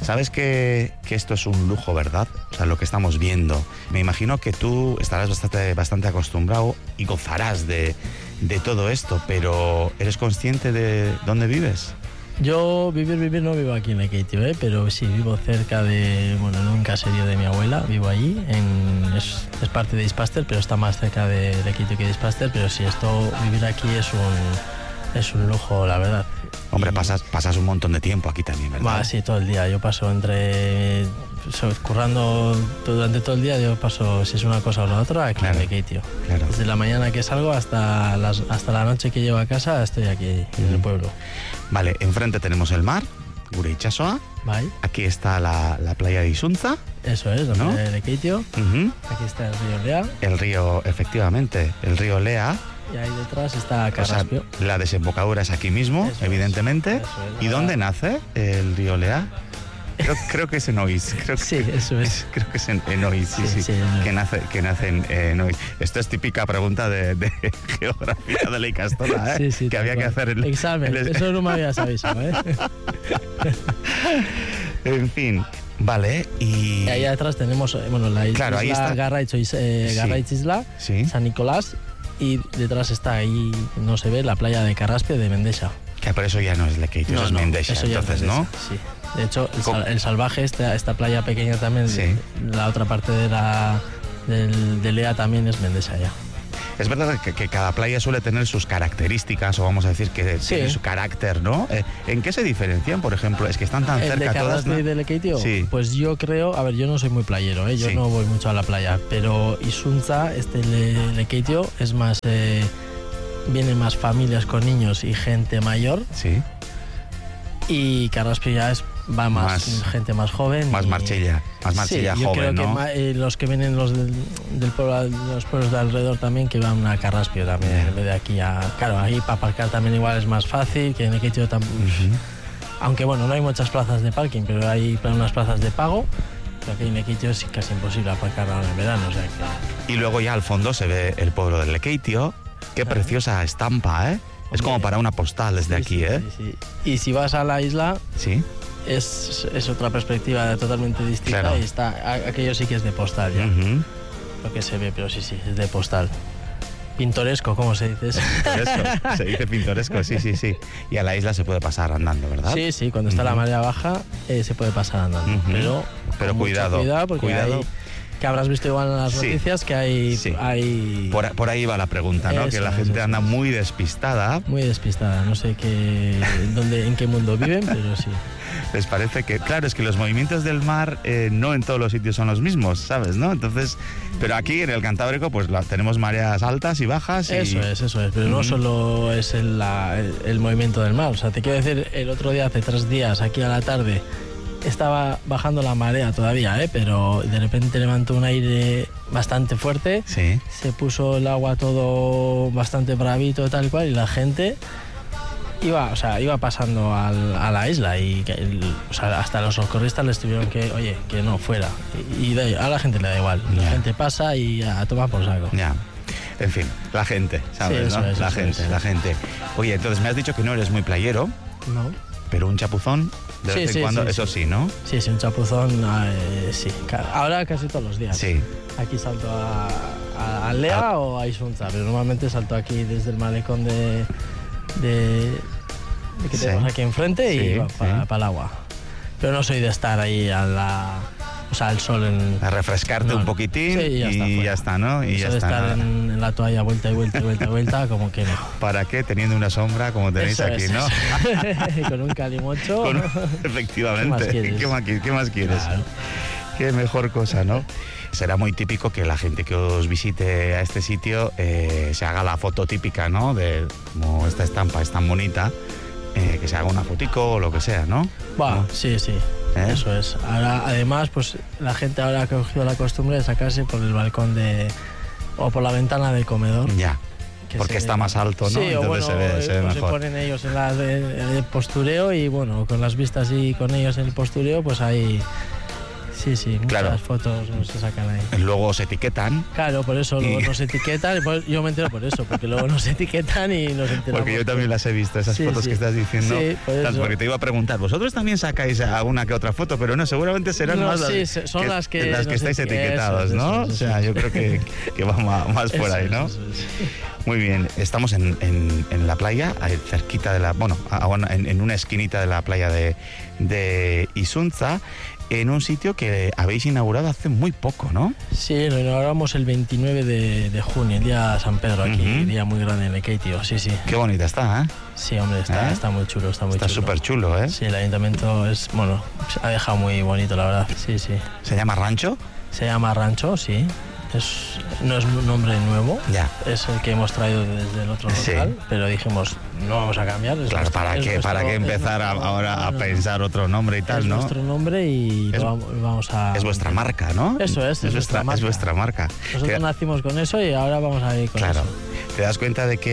Sabes que esto es un lujo, ¿verdad? O sea, lo que estamos viendo. Me imagino que tú estarás bastante acostumbrado y gozarás de todo esto, pero ¿eres consciente de dónde vives? Yo vivir no vivo aquí en Lekeitio, pero sí vivo cerca en un caserío de mi abuela, vivo allí, es parte de Ispaster, pero está más cerca de Lekeitio que de Ispaster, pero sí, vivir aquí es un lujo, la verdad. Hombre, pasas un montón de tiempo aquí también, ¿verdad? Sí, todo el día, yo paso currando durante todo el día, yo paso, si es una cosa o la otra, aquí en Lekeitio. Claro. Desde la mañana que salgo hasta la noche que llego a casa, estoy aquí en el pueblo. Vale, enfrente tenemos el mar, Gure Itsasoa. Vale. Aquí está la playa de Isunza. Eso es, la playa de Lekeitio. Aquí está el río Lea. El río, efectivamente, el río Lea. Y ahí detrás está Carraspio. O sea, la desembocadura es aquí mismo, eso evidentemente. Eso es. ¿Y dónde nace el río Lea? Creo que es en Oiz. Sí, eso es. Creo que es en Oiz, sí. Que nace en Oiz. Esto es típica pregunta de geografía de la Icastora, ¿eh? Sí, que había que hacer el examen. Eso no me habías avisado, ¿eh? En fin, vale. Y ahí atrás tenemos, la isla, claro, ahí está Garraitz Isla, sí. San Nicolás, y detrás está ahí, no se ve, la playa de Carraspio de Mendexa. Que por eso ya no es Lekeitio, eso es Mendexa, entonces, ¿no? Sí. De hecho, el Salvaje, esta playa pequeña también, sí. La otra parte de Lea también es Mendexa ya. Es verdad que cada playa suele tener sus características, o vamos a decir que tiene su carácter, ¿no? ¿En qué se diferencian, por ejemplo? Es que están tan cerca todas, ¿no? ¿El de Carraspio y de Lekeitio? Sí. Pues yo creo, a ver, yo no soy muy playero, yo no voy mucho a la playa, pero Isunza, Lekeitio, es más, vienen más familias con niños y gente mayor. Sí. Y Carraspio ya va más gente más joven. Más Marchella sí, joven, yo creo ¿no? Que los que vienen del pueblo, los pueblos de alrededor también, que van a Carraspio también, en vez de aquí Claro, ahí para aparcar también igual es más fácil, que en Lekeitio aunque no hay muchas plazas de parking, pero hay unas plazas de pago. Pero aquí en Lekeitio es casi imposible aparcar ahora en verano, o sea que... Y luego ya al fondo se ve el pueblo de Lekeitio. Qué preciosa estampa, ¿eh? Es como para una postal desde aquí, ¿eh? Sí. Y si vas a la isla, sí, es otra perspectiva totalmente distinta. Claro. Y aquello sí que es de postal ya. Lo que se ve, pero sí, es de postal. Pintoresco, ¿cómo se dice eso? Pintoresco, se dice pintoresco, sí. Y a la isla se puede pasar andando, ¿verdad? Sí, cuando está la marea baja se puede pasar andando. Pero cuidado, porque que habrás visto igual en las noticias que hay... Por ahí va la pregunta, ¿no? Que la gente anda muy despistada. Muy despistada, no sé en qué mundo viven, pero sí. Les parece que, claro, es que los movimientos del mar no en todos los sitios son los mismos, ¿sabes? ¿No? Entonces, pero aquí en el Cantábrico pues tenemos mareas altas y bajas. Eso es, pero no solo es el movimiento del mar. O sea, te quiero decir, el otro día, hace 3 días, aquí a la tarde, estaba bajando la marea todavía, pero de repente levantó un aire bastante fuerte, sí. Se puso el agua todo bastante bravito tal cual y la gente iba pasando a la isla y hasta los socorristas les tuvieron que no fuera y a la gente le da igual, la gente pasa y a tomar por saco. Ya. En fin, la gente, ¿sabes? Sí, ¿no? La gente. Oye, entonces me has dicho que no eres muy playero. No. Pero un chapuzón de vez en cuando, eso sí, ¿no? Sí, un chapuzón, sí. Ahora casi todos los días. Sí. Aquí salto a Lea o a Isunza, pero normalmente salto aquí desde el malecón de que tenemos aquí enfrente y para el agua. Pero no soy de estar ahí al sol a refrescarte un poquitín y ya está, ¿no? Y ya está. Estar en la toalla vuelta y vuelta, como que no. ¿Para qué? Teniendo una sombra como tenéis aquí, ¿no? Con un calimocho. Efectivamente. ¿Qué más quieres? Claro. Qué mejor cosa, ¿no? Será muy típico que la gente que os visite a este sitio se haga la foto típica, ¿no? De como esta estampa es tan bonita, que se haga una fotico o lo que sea, ¿no? ¿No? Sí. Eso es. Ahora, además, pues la gente ahora ha cogido la costumbre de sacarse por el balcón o por la ventana del comedor. Ya. Porque está más alto, ¿no? Sí, entonces se ve mejor. Se ponen ellos en el postureo y con las vistas y con ellos en el postureo, pues ahí sí, Claro. muchas fotos no se sacan ahí. Luego se etiquetan. Claro, por eso luego nos etiquetan, yo me entero por eso, porque luego nos etiquetan y nos enteramos. Porque yo también las he visto, esas fotos que estás diciendo. Sí, por eso. Porque te iba a preguntar, vosotros también sacáis alguna que otra foto, pero no, seguramente serán más son las que estáis etiquetados, ¿no? O sea, yo creo que va más por ahí, ¿no? Eso. Muy bien, estamos en la playa, cerquita de en una esquinita de la playa de Isunza, en un sitio que habéis inaugurado hace muy poco, ¿no? Sí, lo inauguramos el 29 de junio, el día de San Pedro, aquí, día muy grande en Lekeitio, sí. Qué bonita está, ¿eh? Sí, hombre, está muy chulo, Está súper chulo, ¿eh? Sí, el ayuntamiento ha dejado muy bonito, la verdad, sí. ¿Se llama Rancho? Se llama Rancho, sí. No es un nombre nuevo, ya. Es el que hemos traído desde el otro local, pero dijimos, no vamos a cambiar. Claro, ¿para qué empezar ahora a pensar otro nombre y tal, no? Es nuestro nombre y lo vamos a... Es vuestra marca, ¿no? Eso es vuestra marca. Es vuestra marca. Nosotros nacimos con eso y ahora vamos a ir con eso. Claro. ¿Te das cuenta de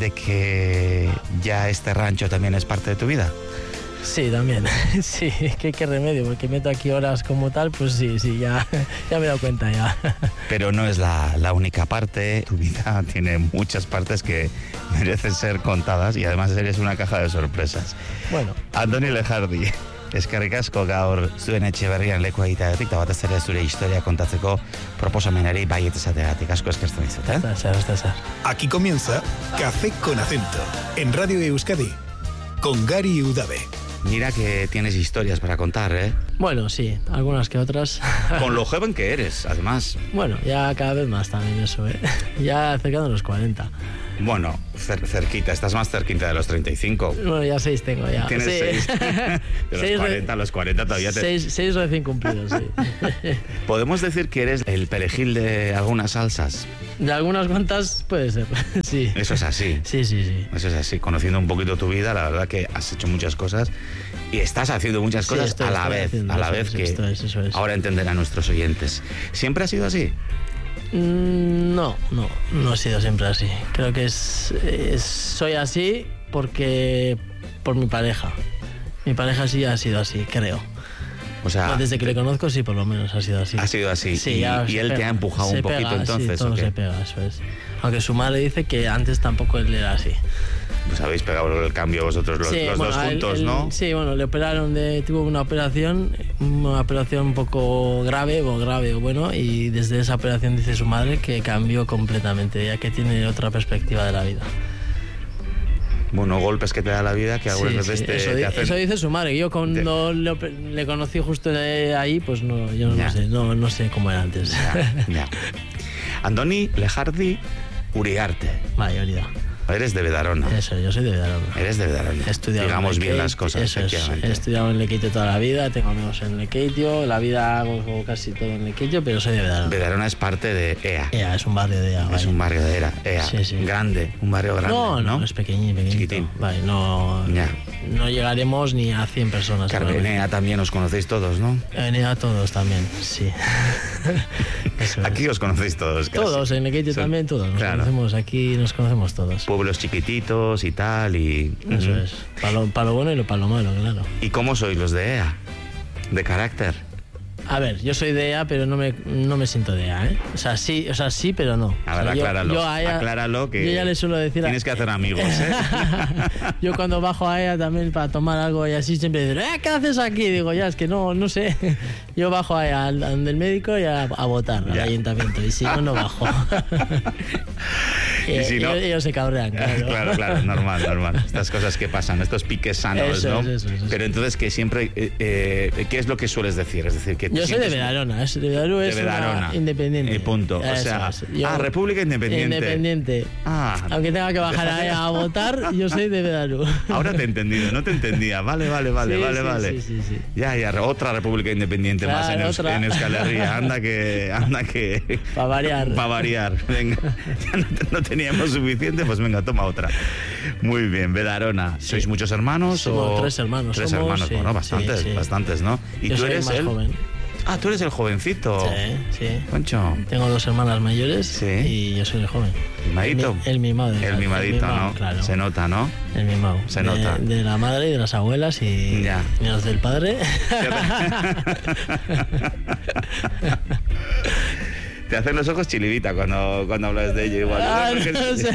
que ya este rancho también es parte de tu vida? Sí, también. Sí, qué remedio, porque meto aquí horas como tal, pues sí, ya me he dado cuenta ya. Pero no es la única parte. Tu vida tiene muchas partes que merecen ser contadas y además eres una caja de sorpresas. Bueno. Andoni Lejardi, eskerrik asko gaur zuen etxe berrian leku egiteagatik eta batez ere zure historia kontatzeko proposamenari baiet esateagatik. Asko eskertzen dizut, ¿eh? Hasta ser. Aquí comienza Café con Acento, en Radio Euskadi, con Gary Udave. Mira que tienes historias para contar, ¿eh? Bueno, sí, algunas que otras. Con lo joven que eres, además. Bueno, ya cada vez más también eso, ¿eh? Ya acercando los 40. Bueno, cerquita, estás más cerquita de los 35. Bueno, ya 6 tengo ya. Tienes 6. De los 40 todavía te... 6 recién cumplidos, sí. ¿Podemos decir que eres el perejil de algunas salsas? De algunas cuantas puede ser, sí. Eso es así. Sí. Eso es así. Conociendo un poquito tu vida, la verdad que has hecho muchas cosas y estás haciendo muchas cosas a la vez que eso es. Ahora entenderán nuestros oyentes. ¿Siempre ha sido así? No ha sido siempre así. Creo que soy así por mi pareja. Mi pareja sí ha sido así, creo. O sea, desde que le conozco sí, por lo menos ha sido así. Ha sido así. Sí, y él te ha empujado un poquito entonces. Sí, todo se pega, eso es. Aunque su madre dice que antes tampoco él era así. Pues habéis pegado el cambio vosotros los dos juntos, ¿no? Sí, bueno, le operaron, tuvo una operación un poco grave, y desde esa operación dice su madre que cambió completamente, ya que tiene otra perspectiva de la vida. Bueno, golpes que te da la vida que algunas veces te hacen... Eso dice su madre. Yo cuando le conocí justo ahí, pues no sé cómo era antes. Ya. Andoni Lejardi Uriarte. Mayoría. Eres de Bedarona. Eso, yo soy de Bedarona. Eres de Bedarona. He estudiado digamos bien las cosas. Eso es. He estudiado en Lekeitio toda la vida, tengo amigos en Lekeitio, la vida hago casi todo en Lekeitio, pero soy de Bedarona. Bedarona es parte de EA. EA es un barrio de EA. Es un barrio de EA. Sí. Grande, un barrio grande. No, es pequeñito. Chiquitín. Vale, no llegaremos ni a 100 personas. Claro, en EA también os conocéis todos, ¿no? En EA todos también, sí. Aquí os conocéis todos, casi. Todos, en Lekeitio también todos. Aquí nos conocemos todos. Pueblos chiquititos y tal y... Eso es. Para lo bueno y para lo malo, claro. ¿Y cómo sois los de EA? ¿De carácter? A ver, yo soy de EA, pero no me siento de EA, ¿eh? O sea, sí, pero no. A ver, acláralo que yo ya le suelo decir... Tienes que hacer amigos, ¿eh? Yo cuando bajo a EA también para tomar algo y así siempre digo, ¿qué haces aquí? Digo, ya, es que no sé. Yo bajo a EA al del médico y a votar al ayuntamiento. Y si no bajo. Y si no... ellos se cabrean, claro. Claro, normal. Estas cosas que pasan, estos piques sanos, ¿no? Eso. Pero entonces que siempre... ¿qué es lo que sueles decir? Es decir, que yo soy de Bedarona, Bedarú es una independiente. Punto. O sea, República Independiente. Independiente. Aunque tenga que bajar a votar, yo soy de Bedarú. Ahora te he entendido, no te entendía. Vale. Sí. Ya, otra República Independiente más en Euskal Herria. Anda que... Para variar. Venga, ya no teníamos suficiente, pues venga, toma otra. Muy bien, Bedarona. ¿Sois muchos hermanos? Somos 3 hermanos. Tres hermanos, bueno, bastantes, ¿no? ¿Y yo tú soy eres el más joven. Ah, tú eres el jovencito. Sí. Concho. Tengo 2 hermanas mayores Sí. y yo soy el joven. ¿Mimadito? El mimado. El mimadito, ¿no? Claro. Se nota, ¿no? El mimado. Se nota. De la madre y de las abuelas y los del padre. Te hacen los ojos chilivita cuando hablas de ello igual. No sé.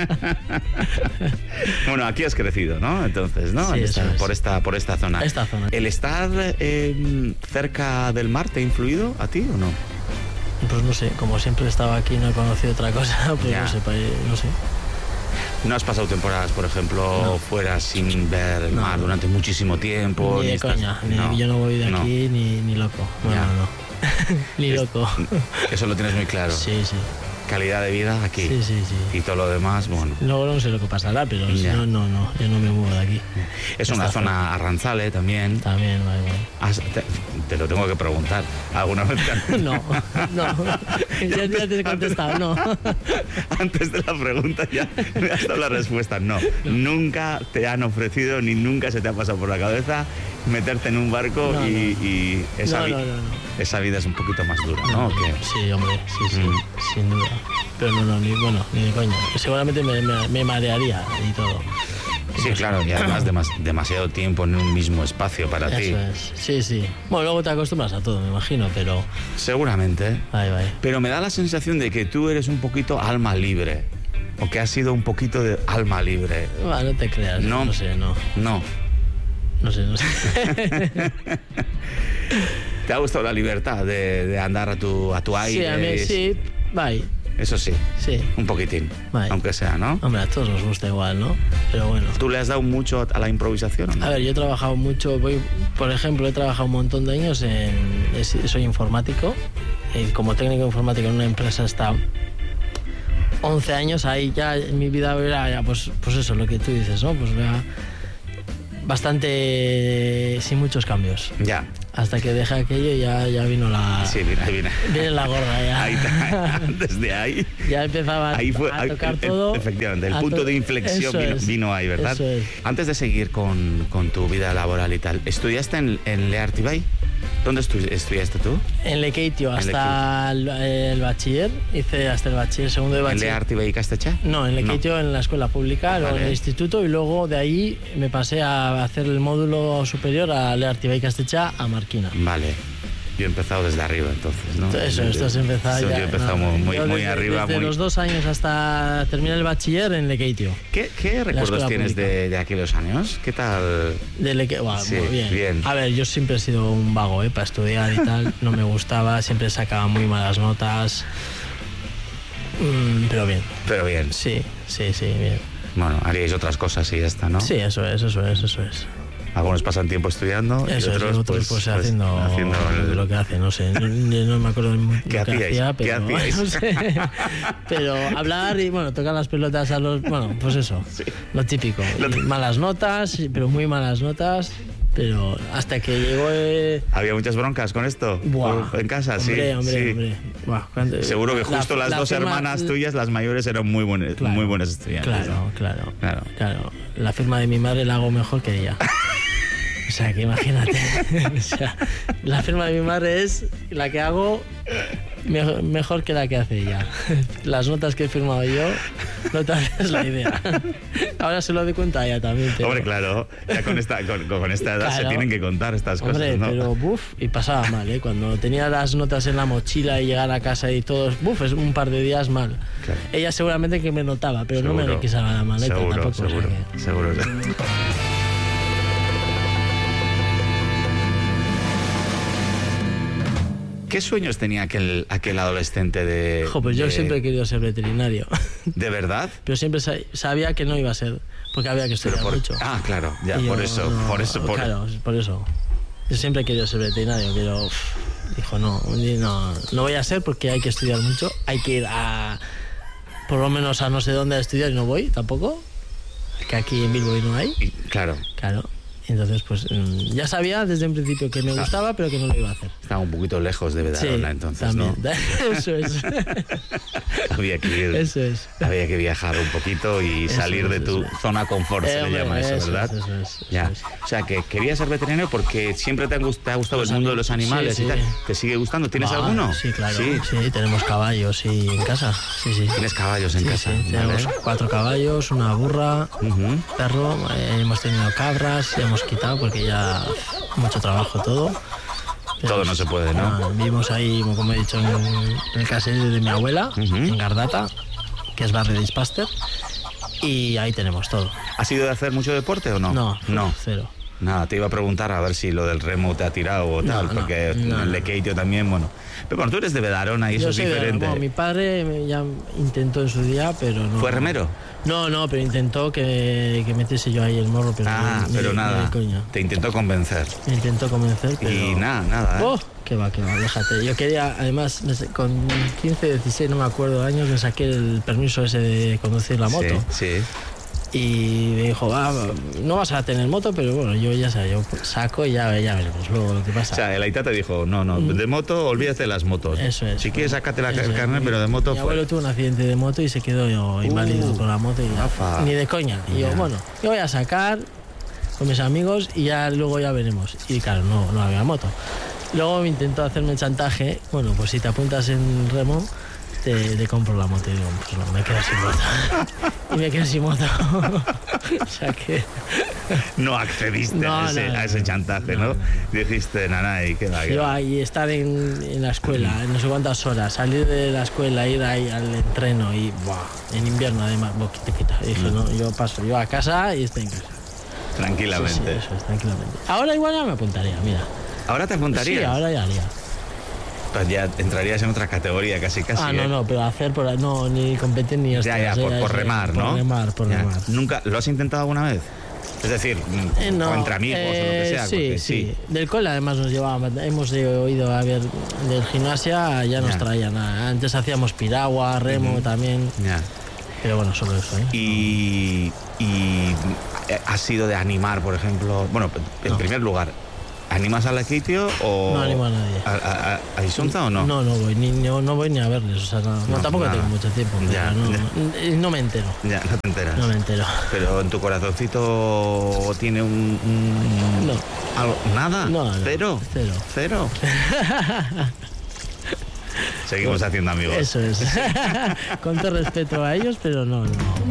Bueno, aquí has crecido, ¿no? Entonces, ¿no? Sí, eso es. Por esta zona. Esta zona. ¿El estar cerca del mar te ha influido a ti o no? Pues no sé, como siempre he estado aquí y no he conocido otra cosa, pues Ya. no sé. ¿No has pasado temporadas, por ejemplo, fuera sin ver el mar durante muchísimo tiempo? Ni de coña, yo no voy de aquí ni loco. Ya. No. Ni loco. Eso lo tienes muy claro. Sí. Calidad de vida aquí. Sí. Y todo lo demás, bueno. Luego no sé lo que pasará, pero si Ya. no, yo no me muevo de aquí. Es una zona arranzale también. También, vale. Te lo tengo que preguntar. ¿Alguna vez No. Ya te he contestado, no. Antes de la pregunta ya me has dado la respuesta. No. Nunca te han ofrecido ni nunca se te ha pasado por la cabeza meterte en un barco y esa vida es un poquito más dura, ¿no? ¿O qué? Sí, hombre, sí, sin duda. Pero ni de coña. Seguramente me marearía y todo. Sí, claro, y además demasiado tiempo en un mismo espacio para ti. Eso es, sí. Bueno, luego te acostumbras a todo, me imagino, pero... Seguramente. Ahí. Pero me da la sensación de que tú eres un poquito alma libre. O que has sido un poquito de alma libre. No te creas, no sé. No. No sé. ¿Te ha gustado la libertad de andar a tu aire? Sí, a mí sí, bye. Eso sí. Sí. Un poquitín. Bye. Aunque sea, ¿no? Hombre, a todos nos gusta igual, ¿no? Pero bueno. ¿Tú le has dado mucho a la improvisación o no? A ver, yo he trabajado mucho, por ejemplo, he trabajado un montón de años soy informático, y como técnico informático en una empresa hasta 11 años, ahí ya en mi vida era ya, pues eso, lo que tú dices, ¿no? Pues era bastante sin muchos cambios. Ya. Hasta que dejé aquello ya vino la... Sí, viene. Viene la gorda ya. Ahí, desde ahí. Ya empezaba a tocar todo. Efectivamente, el punto de inflexión vino ahí, ¿verdad? Eso es. Antes de seguir con tu vida laboral y tal, ¿estudiaste en Leartibay? ¿Dónde estudiaste tú? En Lekeitio, hasta el bachiller. Hice hasta el bachiller, segundo de bachiller. ¿En Leartibay y Castellá? No, en Lekeitio, en la escuela pública, luego en el instituto, y luego de ahí me pasé a hacer el módulo superior a Leartibay y Castellá a Marquina. Vale. Yo he empezado desde arriba, entonces, ¿no? Eso, esto has empezado ya. Yo he empezado muy arriba. Desde los 2 años hasta terminar el bachiller en Lekeitio. ¿Qué recuerdos tienes de aquellos años? ¿Qué tal? Sí, muy bien. A ver, yo siempre he sido un vago, para estudiar y tal. No me gustaba, siempre sacaba muy malas notas. Pero bien. Pero bien. Sí, bien. Bueno, haríais otras cosas y ya está, ¿no? Sí, eso es. Algunos pasan tiempo estudiando y otros pues haciendo lo que hacen, no sé, no me acuerdo de ¿Qué hacía, pero no sé. Pero hablar y tocar las pelotas a los, pues eso, sí. Lo típico. Malas notas, pero muy malas notas. Pero hasta que llegó... ¿Había muchas broncas con esto? Buah, ¿En casa? Hombre. Buah, seguro que justo las dos hermanas tuyas, las mayores, eran muy buenas estudiantes. Claro. La firma de mi madre la hago mejor que ella. O sea, que imagínate. La firma de mi madre es la que hago mejor que la que hace ella. Las notas que he firmado yo, no te haces la idea. Ahora se lo doy cuenta a ella también. Pero... Hombre, claro, ya con esta edad se tienen que contar estas cosas, ¿no? Pero y pasaba mal, Cuando tenía las notas en la mochila y llegar a casa y todo, es un par de días mal. Claro. Ella seguramente que me notaba, pero no me requisaba la maleta tampoco. Seguro. ¿Qué sueños tenía aquel adolescente de...? Pues yo siempre he querido ser veterinario. ¿De verdad? Pero siempre sabía que no iba a ser, porque había que estudiar mucho. Ah, claro, ya, por eso. Claro, por eso. Yo siempre he querido ser veterinario, pero dijo, no voy a ser porque hay que estudiar mucho. Hay que ir por lo menos a no sé dónde a estudiar y no voy tampoco, que aquí en Bilbao no hay. Claro. Entonces, pues ya sabía desde un principio que me gustaba, pero que no lo iba a hacer. Estaba un poquito lejos de Bedarona, Sí, entonces, también. ¿no? Eso es. Había que viajar un poquito y salir de tu zona confort, se le llama eso, ¿verdad? Eso Ya. es. O sea, que querías ser veterinario porque siempre te ha gustado el mundo de los animales sí, y tal. sí. ¿Te sigue gustando? ¿Tienes Ah, alguno? Sí, claro. Sí. Sí, tenemos caballos en casa. Sí, sí. ¿Tienes caballos en Sí, casa? sí, tenemos ¿Vale? 4 caballos, una burra, Ujú. perro, hemos tenido cabras, hemos quitado porque ya mucho trabajo todo. Pero, Todo no se puede, ¿no? Vivimos ahí, como he dicho, en el caserío de mi abuela, Ujú. en Gardata, que es barrio de Ispaster, y ahí tenemos todo. ¿Has ido de hacer mucho deporte o no? No, cero. Nada, te iba a preguntar a ver si lo del remo te ha tirado o tal, no, porque no. el Lekeitio también, bueno. Pero bueno, tú eres de Bedarona y eso Yo es soy de- diferente. bueno, mi padre ya intentó en su día, pero no. ¿Fue remero? No, pero intentó que metiese yo ahí el morro, pero Pero ni nada, de coña. te intentó convencer. Me intentó convencer, pero... Y nada, ¿eh? ¡Oh! Que va, déjate. Yo quería, además, con 15, 16, no me acuerdo años, me saqué el permiso ese de conducir la moto. Sí. Y me dijo, no vas a tener moto, pero bueno, yo ya sé, yo saco y ya veremos luego lo que pasa. O sea, el Aita te dijo, no, de moto, olvídate de las motos. Eso es. Si quieres, sácate el Eso es. carnet, pero de moto Mi abuelo tuvo un accidente de moto y se quedó inválido con la moto. Y Rafa. ni de coña. Y yo, Ya. bueno, yo voy a sacar con mis amigos y ya luego ya veremos. Y claro, no había moto. Luego me intentó hacerme chantaje. Bueno, pues si te apuntas en remo, te compro la moto. Y digo, pues no, me quedo sin moto. Y me quedo sin moto. O sea que... No accediste a ese chantaje, ¿no? Dijiste, nanay, ¿qué va? Yo ahí estar en la escuela, en no sé cuántas horas, salir de la escuela, ir ahí al entreno y en invierno además, quita. Dije, no, yo paso, yo a casa y estoy en casa. Tranquilamente. Sí, eso es, tranquilamente. Ahora igual ya me apuntaría, mira. ¿Ahora te apuntarías? Sí, ahora ya haría. Pues ya entrarías en otra categoría casi. No, pero hacer no, ni competir ni Ya, por remar, ¿no? Por remar. ¿Nunca lo has intentado alguna vez? Es decir, o entre amigos o lo que sea. Sí. Del cole además nos llevaban, hemos ido a ver del gimnasia, ya nos traían. Antes hacíamos piragua, remo también. Ya. Pero bueno, solo eso, ¿eh? Y has sido de animar, por ejemplo. Bueno, en primer lugar, ¿animas a Lekeitio o No animo a nadie. ¿A Isunza o no? No voy, no voy ni a verles, o sea, tampoco nada. tengo mucho tiempo, pero Ya, no me entero. Ya, no te enteras. No me entero. Pero en tu corazoncito tiene No. algo, nada. No. Cero. Seguimos haciendo amigos. Eso es. Con todo respeto a ellos, pero no.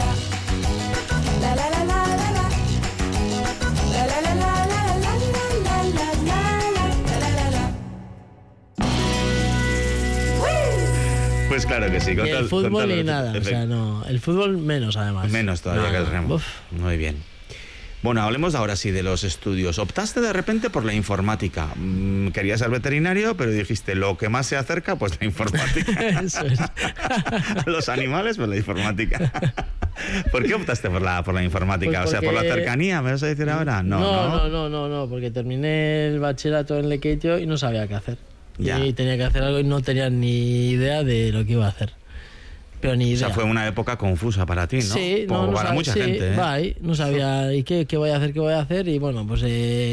Pues claro que sí. Ni el fútbol ni nada. O sea, no. El fútbol menos, además. Menos todavía que el remo. Uf. Muy bien. Bueno, hablemos ahora sí de los estudios. Optaste de repente por la informática. Querías ser veterinario, pero dijiste, lo que más se acerca, pues la informática. Eso es. Los animales, pues la informática. ¿Por qué optaste por la informática? Pues O sea, ¿por la cercanía, me vas a decir ahora? No, porque terminé el bachillerato en Lekeitio y no sabía qué hacer. Ya. Y tenía que hacer algo y no tenía ni idea de lo que iba a hacer. Pero ni idea. O sea, fue una época confusa para ti, ¿no? Sí, como para mucha gente, ¿eh? No sabía ¿y qué voy a hacer? Y bueno, pues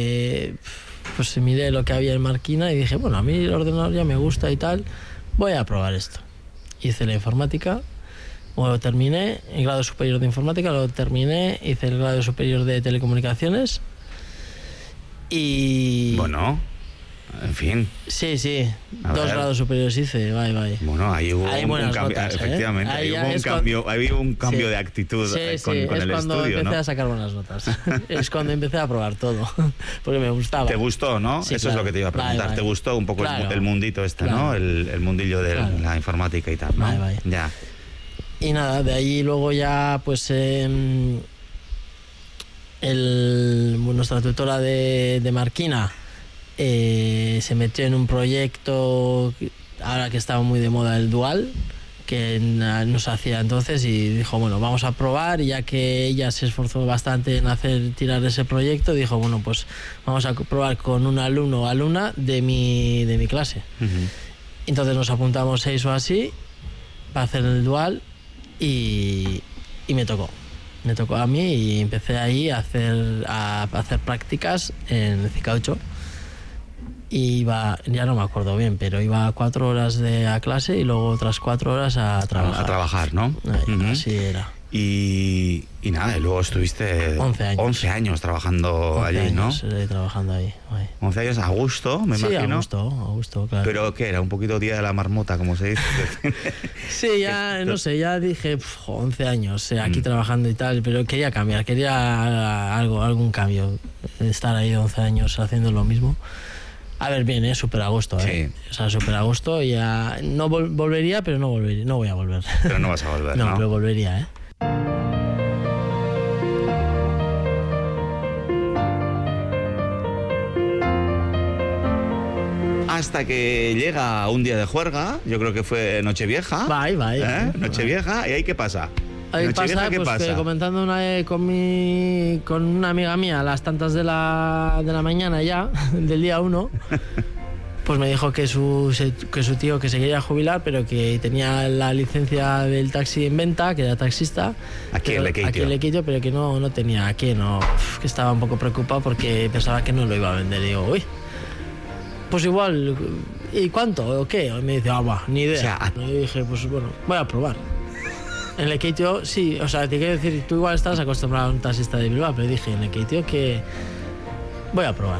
miré lo que había en Marquina y dije, bueno, a mí el ordenador ya me gusta y tal, voy a probar esto. Hice la informática, lo terminé, el grado superior de informática lo terminé, hice el grado superior de telecomunicaciones y... Bueno, en fin. Sí, A 2 ver. grados superiores hice, bye. Bueno, ahí hubo Hay un buenas cambio, notas, ¿eh? efectivamente, Ahí ahí hubo un cambio de actitud con es el cuando estudio, empecé ¿no? a sacar buenas notas. Es cuando empecé a probar todo, porque me gustaba. ¿Te gustó, no? Sí, Eso claro. es lo que te iba a preguntar. Vale. ¿Te gustó un poco Claro. el mundito este, Claro. ¿no? El mundillo de Claro. la informática y tal, ¿no? Vale. Ya. Y nada, de ahí luego ya, pues, nuestra tutora de Marquina se metió en un proyecto, ahora que estaba muy de moda, el Dual, que nos hacía entonces, y dijo, bueno, vamos a probar, y ya que ella se esforzó bastante en tirar ese proyecto, dijo, bueno, pues vamos a probar con un alumno o alumna de mi clase. Ujú. Entonces nos apuntamos 6 o así para hacer el Dual y me tocó. Me tocó a mí y empecé ahí a hacer prácticas en CK8. Y iba, ya no me acuerdo bien, pero iba 4 horas a clase y luego otras 4 horas a trabajar. A trabajar, ¿no? Así era. Y nada, y luego estuviste 11 años. 11 años trabajando allí, años, ¿no? Trabajando ahí. 11 años a gusto, me imagino. Sí, a gusto, claro. ¿Pero qué era? ¿Un poquito día de la marmota, como se dice? Sí, ya, no sé, ya dije, 11 años aquí trabajando y tal, pero quería cambiar, quería algún cambio. Estar ahí 11 años haciendo lo mismo. A ver, bien, súper a gusto, Sí. O sea, súper a gusto. Ya no volvería, pero no voy a volver. Pero no vas a volver, ¿no? No, pero volvería, Hasta que llega un día de juerga, yo creo que fue Nochevieja. Vaya. Nochevieja, ¿y ahí qué pasa? Ahí pasa, ¿qué pues pasa? que comentando con una amiga mía a las tantas de la mañana ya, del día 1, pues me dijo que su tío que se quería jubilar, pero que tenía la licencia del taxi en venta, que era taxista. Aquí en Lequeitio, pero que no tenía aquí, que estaba un poco preocupado porque pensaba que no lo iba a vender. Y digo, uy, pues igual, ¿y cuánto? ¿O qué? Y me dice, ni idea. O sea, y yo dije, pues bueno, voy a probar. En Lequeitio, sí, o sea, te quiero decir, tú igual estás acostumbrado a un taxista de Bilbao, pero dije en Lequeitio que voy a probar.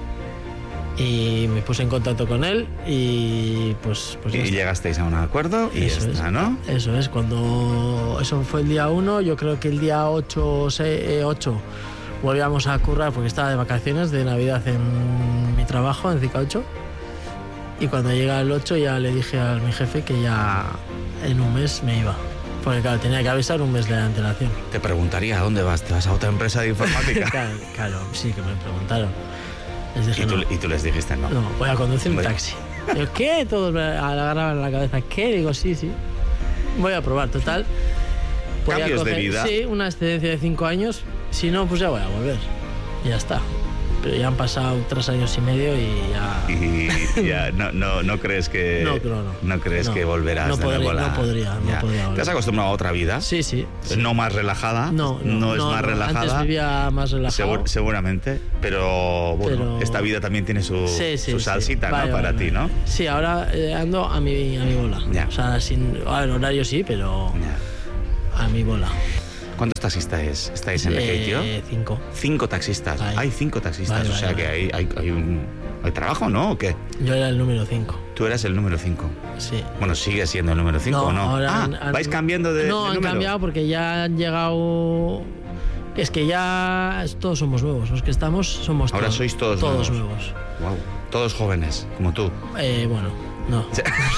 Y me puse en contacto con él y pues y llegasteis a un acuerdo y eso ya está, es, ¿no? Eso es, eso fue el día 1, yo creo que el día 8 volvíamos a currar porque estaba de vacaciones de Navidad en mi trabajo, en CK8. Y cuando llega el 8 ya le dije a mi jefe que ya en un mes me iba. Porque claro, tenía que avisar un mes de antelación. Te preguntaría, ¿a dónde vas? ¿Te vas a otra empresa de informática? Claro, sí, que me preguntaron. Les dije, ¿Y tú les dijiste no? No, voy a conducir un taxi. Digo, ¿qué? Todos me agarraban la cabeza. ¿Qué? Digo, sí. Voy a probar, total. Cambios de vida. Sí, una excedencia de 5 años. Si no, pues ya voy a volver. Y ya está. Pero ya han pasado 3 años y medio y ya... Y ya no crees que... No crees que volverás no de nuevo. No podría volver. ¿Te has acostumbrado a otra vida? Sí. No más relajada. No es más relajada. Antes vivía más relajado. Seguramente. Pero bueno, esta vida también tiene su salsita, ¿no? Para ti, ¿no? Sí, ahora ando a mi bola. Ya. O sea, en horario sí, pero a mi bola. ¿Cuántos taxistas estáis en Lequeitio? 5. 5 taxistas. Hay 5 taxistas. O sea que hay trabajo, ¿no? ¿O qué? Yo era el número 5. Tú eras el número 5. Sí. Bueno, sigue siendo el número 5, ¿o no? Ahora ¿vais cambiando de No, han cambiado porque ya han llegado... Es que ya todos somos nuevos. Los que estamos somos ahora sois todos nuevos. Wow. Todos jóvenes, como tú. Bueno, no.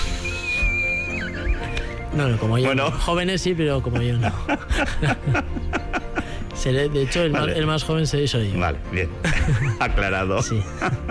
No, como yo. Bueno. No. Jóvenes sí, pero como yo no. De hecho, el más joven soy yo. Vale, bien. Aclarado. Sí.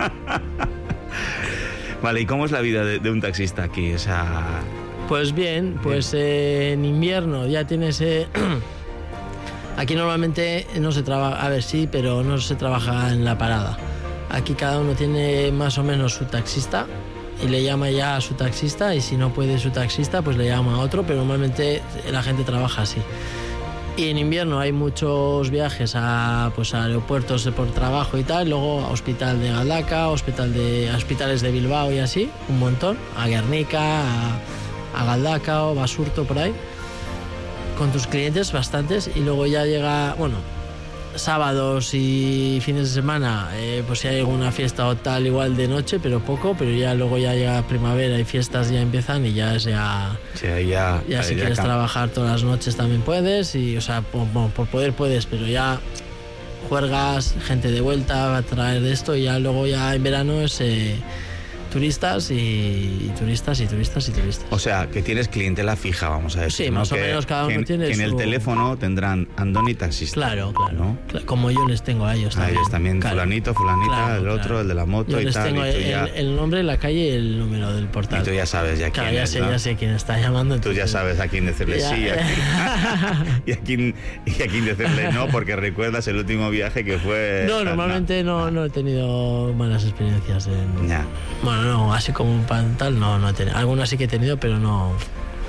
Vale, ¿y cómo es la vida de un taxista aquí? O sea... Pues bien, en invierno ya tienes... Aquí normalmente no se trabaja... A ver, sí, pero no se trabaja en la parada. Aquí cada uno tiene más o menos su taxista y le llama ya a su taxista, y si no puede su taxista, pues le llama a otro, pero normalmente la gente trabaja así. Y en invierno hay muchos viajes a aeropuertos por trabajo y tal, luego a Hospital de Galdacao, hospitales de Bilbao y así, un montón, a Guernica, a Galdacao, Basurto, por ahí, con tus clientes bastantes, y luego ya llega, sábados y fines de semana, pues si hay alguna fiesta o tal, igual de noche, pero poco, pero ya luego ya llega primavera y fiestas ya empiezan y ya si quieres trabajar todas las noches también puedes, y por poder puedes, pero ya juergas, gente de vuelta va a traer de esto, y ya luego ya en verano es turistas y turistas. O sea, que tienes clientela fija, vamos a decir. Sí, ¿no? más o menos cada uno tiene que en el teléfono tendrán Andoni taxista. Claro, ¿no? Como yo les tengo a ellos también. A ellos también, claro. Fulanito, fulanita, el otro, el de la moto yo y les tal. Tengo y tú el nombre, la calle y el número del portal. Y tú ya sabes ya quién es, ya sé quién está llamando. Entonces, tú ya sabes a quién decirle sí y a quién decirle no, porque recuerdas el último viaje que fue... No, normalmente no he tenido malas experiencias. Bueno, no, así como un pantal no he tenido. Algunas sí que he tenido, pero no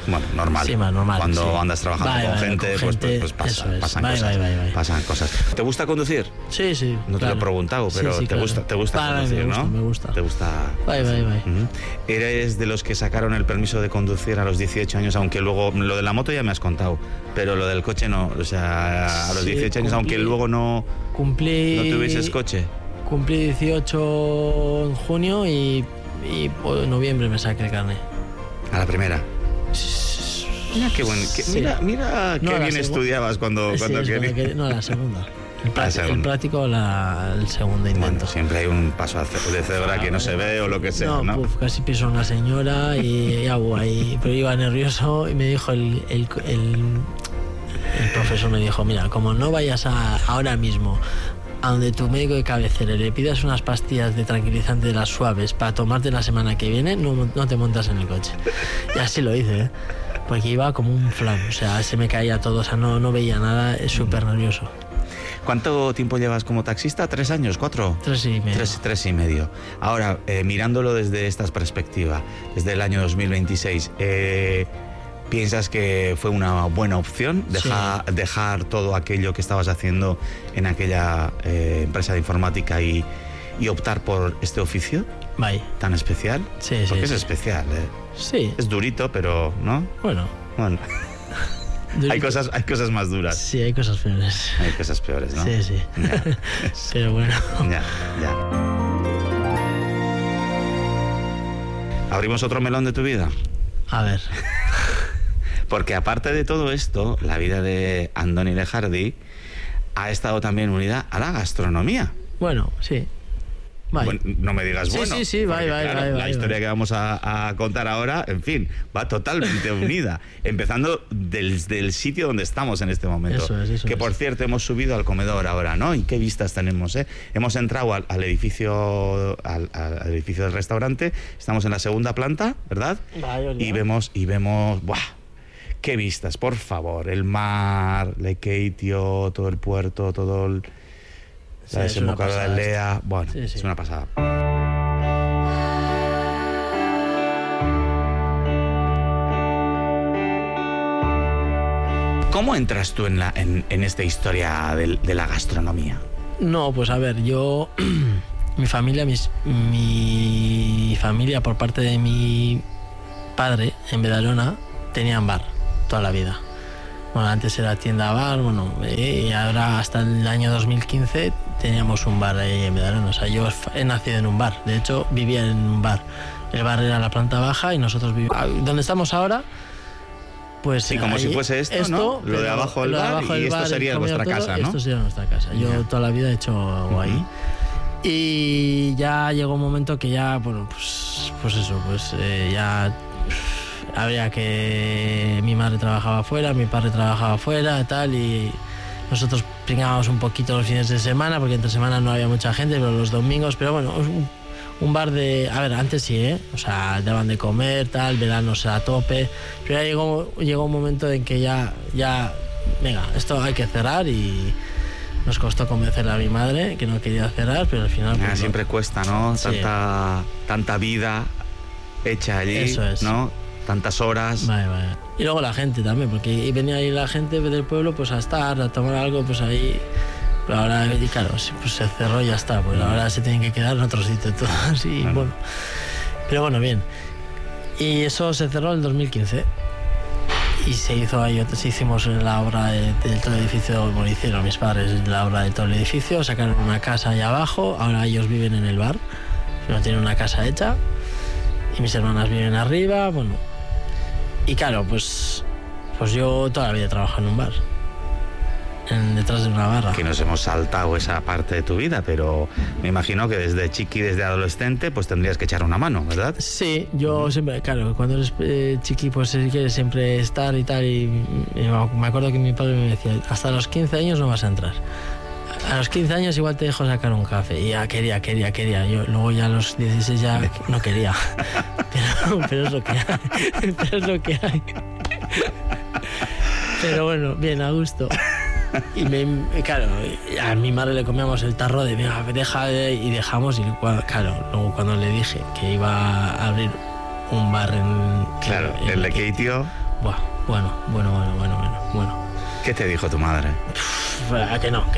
Bueno, normal. Sí, más normal. Cuando andas trabajando con gente, pues pasan cosas. Pasan cosas. ¿Te gusta conducir? Sí, sí. No te lo he preguntado, pero sí, te gusta conducir, ¿no? Me gusta. ¿Te gusta? ¿Eres de los que sacaron el permiso de conducir a los 18 años, aunque luego lo de la moto ya me has contado, pero lo del coche no? O sea, a los 18 años, aunque luego no tuvieses coche. Cumplí 18 en junio y en noviembre me saqué el carnet. ¿A la primera? Mira qué bueno. Mira qué bien estudiabas cuando querías. No, la segunda. El práctico, el segundo intento. Bueno, siempre hay un paso de cebra que no se ve o lo que sea, ¿no? Casi piso a una señora y ahí, pero iba nervioso y me dijo el profesor, me dijo, mira, como no vayas ahora mismo a donde tu médico de cabecera le pidas unas pastillas de tranquilizante de las suaves para tomarte la semana que viene, no te montas en el coche. Y así lo hice, ¿eh? Porque iba como un flan, o sea, se me caía todo, o sea, no veía nada, es súper nervioso. ¿Cuánto tiempo llevas como taxista? ¿3 años? ¿4? 3 y medio. 3 y medio. Ahora, mirándolo desde esta perspectiva, desde el año 2026, ¿piensas que fue una buena opción dejar todo aquello que estabas haciendo en aquella empresa de informática y optar por este oficio tan especial? Sí, porque es especial, ¿eh? Sí. Es durito, pero, ¿no? Bueno. Hay cosas más duras. Sí, hay cosas peores. Hay cosas peores, ¿no? Sí. Ya. Pero bueno. Ya. ¿Abrimos otro melón de tu vida? A ver. Porque aparte de todo esto, la vida de Andoni Lejardi ha estado también unida a la gastronomía. Bueno, sí. Bueno, no me digas bueno. Sí, la historia que vamos a contar ahora, en fin, va totalmente unida. Empezando desde el sitio donde estamos en este momento. Eso que por cierto, hemos subido al comedor ahora, ¿no? ¿Y qué vistas tenemos, eh? Hemos entrado al edificio del restaurante. Estamos en la segunda planta, ¿verdad? Y vemos, ¡buah! ¡Qué vistas, por favor! El mar, Lekeitio, todo el puerto, todo el... La desembocadura de Lea. Bueno, sí. Es una pasada. ¿Cómo entras tú en esta historia de la gastronomía? No, pues a ver, yo... mi familia por parte de mi padre en Bedalona tenían bar toda la vida. Bueno, antes era tienda bar, y ahora hasta el año 2015 teníamos un bar ahí en Bedalona. O sea, yo he nacido en un bar, de hecho vivía en un bar. El bar era la planta baja y nosotros vivíamos... ¿Dónde estamos ahora? Pues sí, como si fuese esto, ¿no? Lo de abajo del bar y esto sería nuestra casa, ¿no? Esto sería nuestra casa. Yo toda la vida he hecho ahí. Y ya llegó un momento que ya, ya... Había que mi madre trabajaba afuera, mi padre trabajaba afuera, tal, y nosotros pringábamos un poquito los fines de semana, porque entre semana no había mucha gente, pero los domingos, pero bueno, un bar de... A ver, antes sí, ¿eh? O sea, daban de comer, tal, veranos a tope, pero ya llegó un momento en que ya, venga, esto hay que cerrar y... Nos costó convencerle a mi madre que no quería cerrar, pero al final... siempre cuesta, ¿no? Sí. Tanta vida hecha allí, eso es. ¿no? Tantas horas. Vale. Y luego la gente también, porque venía ahí la gente del pueblo pues a estar, a tomar algo, pues ahí... Pero ahora, claro, pues se cerró y ya está, pues ahora se tienen que quedar en otro sitio todos y bueno. Pero bueno, bien. Y eso se cerró en 2015. Y hicimos la obra de todo el edificio, bueno, hicieron mis padres la obra de todo el edificio, sacaron una casa ahí abajo, ahora ellos viven en el bar, no tienen una casa hecha, y mis hermanas viven arriba, bueno. Y claro, pues yo toda la vida he trabajado en un bar, detrás de una barra. Que nos hemos saltado esa parte de tu vida, pero me imagino que desde chiqui, desde adolescente, pues tendrías que echar una mano, ¿verdad? Sí, yo siempre, claro, cuando eres chiqui, pues quieres siempre estar y tal, y me acuerdo que mi padre me decía, hasta los 15 años no vas a entrar. A los 15 años igual te dejo sacar un café. Y ya quería. Yo luego ya a los 16 ya no quería. Pero es lo que hay. Pero bueno, bien, a gusto. Y claro, a mi madre le comíamos el tarro de deja, y dejamos. Y claro, luego cuando le dije que iba a abrir un bar en Lekeitio, Bueno. ¿Qué te dijo tu madre? Que no.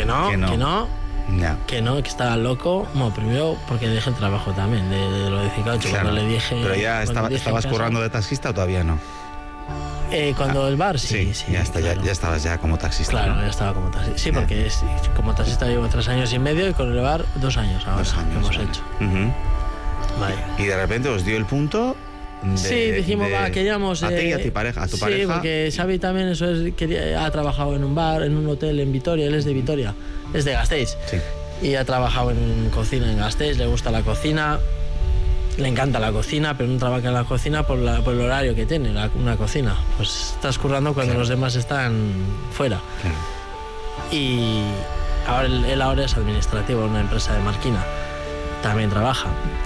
Ya. Que no, que estaba loco. Bueno, primero porque dejé el trabajo también, de lo de Cicacho, Claro. cuando le dije... Pero ya estabas currando de taxista o todavía no. Cuando el bar, sí. Ya claro. Ya estabas ya como taxista. Claro, ¿no? ya estaba como taxista. Sí, porque como taxista llevo 3 años y medio y con el bar 2 años ahora. 2 años. Que hemos vale. hecho. Ujú. Vale. Y de repente os dio el punto Sí, dijimos, queríamos... A ti y a tu pareja. Sí, porque Xavi también ha trabajado en un bar, en un hotel en Vitoria, él es de Vitoria, es de Gasteiz. Sí. Y ha trabajado en cocina en Gasteiz, le gusta la cocina, le encanta la cocina, pero no trabaja en la cocina por el horario que tiene una cocina. Pues estás currando cuando los demás están fuera. Claro. Y él ahora es administrativo en una empresa de Marquina, también trabaja.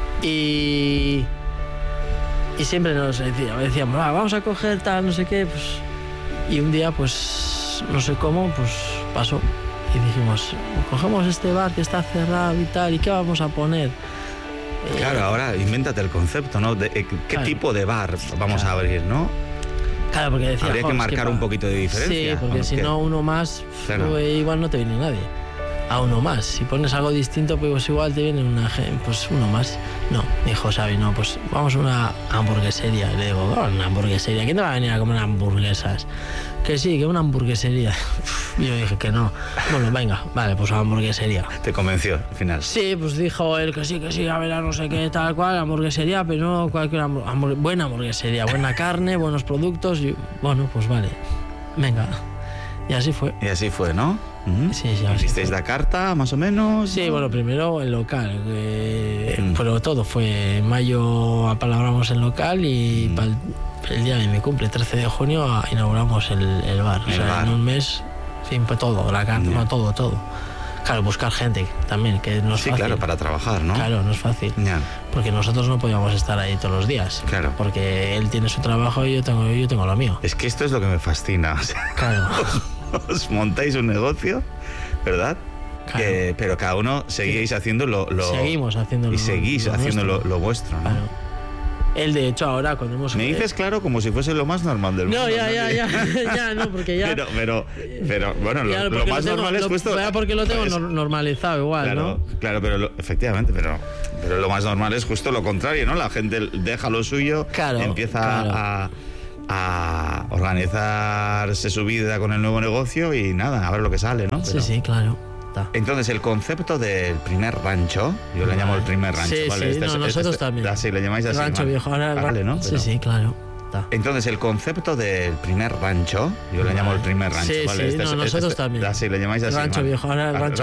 Y siempre nos decíamos, vamos a coger tal, no sé qué, pues, y un día, pues, no sé cómo, pues pasó. Y dijimos, cogemos este bar que está cerrado y tal, ¿y qué vamos a poner? Claro, ahora invéntate el concepto, ¿no? ¿Qué claro. tipo de bar vamos a abrir, no? Claro, porque decía... Habría que marcar un poquito de diferencia. Sí, porque si no, uno más, Claro. pues, igual no te viene nadie. A uno más. Si pones algo distinto, pues igual te viene pues uno más. No, dijo Xavi, no, pues vamos a una hamburguesería. Y le digo, una hamburguesería. ¿Quién te va a venir a comer hamburguesas? Que sí, que una hamburguesería. Y yo dije que no. Bueno, venga, vale, pues a hamburguesería. Te convenció al final. Sí, pues dijo él que sí, a ver, no sé qué, tal cual, hamburguesería, pero no cualquier buena hamburguesería, buena carne, buenos productos. Y bueno, pues vale, venga. Y así fue. Y así fue, ¿no? Uh-huh. Sí, así ¿Hicisteis fue. la carta, más o menos? Sí, bueno, primero el local, pero todo fue en mayo apalabramos el local y para el día de mi cumple, 13 de junio, inauguramos el bar. El o sea, bar. en un mes, pues todo, la carta, no, todo. Claro, buscar gente también, que no es Sí, fácil. claro, para trabajar, ¿no? Claro, no es fácil. Ya. Porque nosotros no podíamos estar ahí todos los días. Claro. Porque él tiene su trabajo y yo tengo lo mío. Es que esto es lo que me fascina. O sea, Claro. os montáis un negocio, ¿verdad? Claro. Pero cada uno seguís haciendo lo... Seguimos haciendo Y seguís haciendo nuestro. lo vuestro, ¿no? Claro. Él, de hecho, ahora cuando hemos... Me dices claro como si fuese lo más normal del mundo. No, ya, no, porque ya... Pero bueno, ya, lo más normal es justo... porque lo tengo es- normalizado igual, Claro, ¿no? claro, pero efectivamente, pero lo más normal es justo lo contrario, ¿no? La gente deja lo suyo, Claro, empieza claro. a organizarse su vida con el nuevo negocio y nada, a ver lo que sale, ¿no? Pero- Sí, claro. Está. Entonces, el concepto del primer rancho, yo le llamo el primer rancho, Sí, ¿vale? sí, nosotros también. Así le llamáis así. Rancho ¿vale? viejo, ahora... Vale, ¿no? Pero- Sí, claro. Está. Entonces, el concepto del primer rancho, yo le llamo el primer rancho, Sí, ¿vale? sí, nosotros también. Así le llamáis así. Rancho ¿vale? viejo, ahora rancho